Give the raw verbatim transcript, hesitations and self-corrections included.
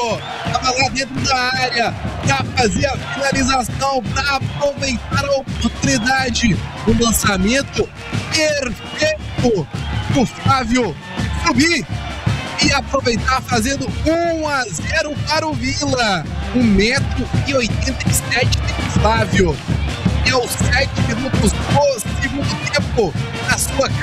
estava lá dentro da área para fazer a finalização, para aproveitar a oportunidade do lançamento perfeito do Flávio subir e aproveitar fazendo um a zero para o Vila. um metro e oitenta e sete de Flávio. E aos sete minutos do segundo tempo, a sua